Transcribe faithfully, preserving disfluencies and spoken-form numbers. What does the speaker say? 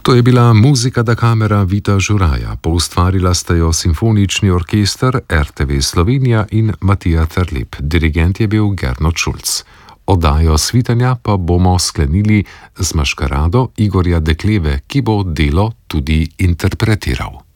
To je bila muzika da kamera Vita Žuraja, poustvarila sta jo Simfonični orkester R T V Slovenija in Matija Terlep, dirigent je bil Gernot Šulc. Oddajo Svitanja pa bomo sklenili z maškarado Igorja Dekleve, ki bo delo tudi interpretiral.